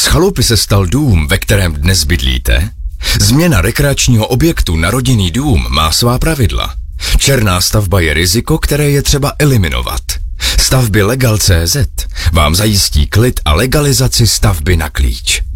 chalupy se stal dům, ve kterém dnes bydlíte? Změna rekreačního objektu na rodinný dům má svá pravidla. Černá stavba je riziko, které je třeba eliminovat. Stavby Legal.cz vám zajistí klid a legalizaci stavby na klíč.